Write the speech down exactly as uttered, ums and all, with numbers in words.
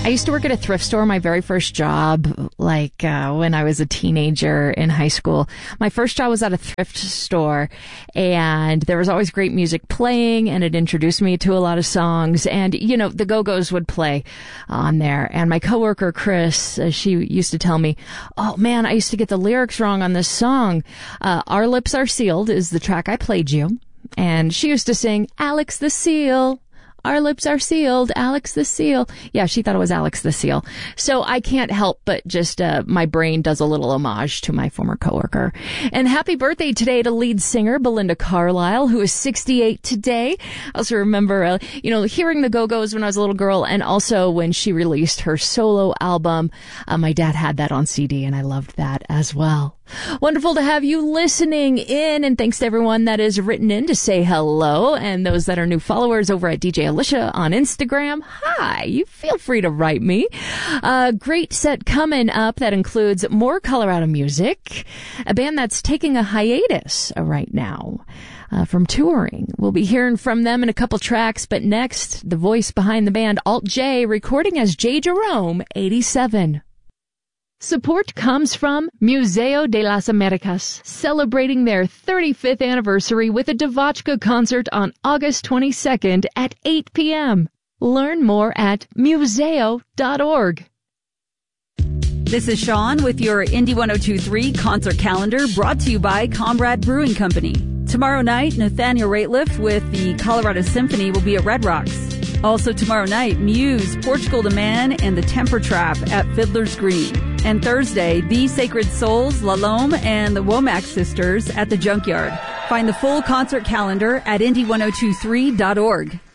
I used to work at a thrift store, my very first job, like uh, when I was a teenager in high school. My first job was at a thrift store, and there was always great music playing, and it introduced me to a lot of songs. And, you know, the Go-Go's would play on there. And my coworker, Chris, uh, she used to tell me, oh, man, I used to get the lyrics wrong on this song. Uh, Our Lips Are Sealed is the track I played you. And she used to sing, Alex the Seal. Our lips are sealed, Alex the Seal. Yeah, she thought it was Alex the Seal. So I can't help but just, uh, my brain does a little homage to my former coworker. And happy birthday today to lead singer Belinda Carlisle, who is sixty-eight today. I also remember, uh, you know, hearing the Go-Go's when I was a little girl, and also when she released her solo album. Uh, my dad had that on C D, and I loved that as well. Wonderful to have you listening in, and thanks to everyone that is written in to say hello, and those that are new followers over at D J Alicia on Instagram. Hi, you feel free to write me. A great set coming up that includes more Colorado music, a band that's taking a hiatus right now uh, from touring. We'll be hearing from them in a couple tracks, but next, the voice behind the band, Alt J, recording as J. Jerome, eighty-seven. Support comes from Museo de las Americas, celebrating their thirty-fifth anniversary with a Devotchka concert on August twenty-second at eight p.m. Learn more at museo dot org. This is Sean with your Indie one oh two point three concert calendar, brought to you by Comrade Brewing Company. Tomorrow night, Nathaniel Rateliff with the Colorado Symphony will be at Red Rocks. Also tomorrow night, Muse, Portugal the Man, and the Temper Trap at Fiddler's Green. And Thursday, The Sacred Souls, La Lome, and the Womack Sisters at the Junkyard. Find the full concert calendar at indie one oh two three dot org.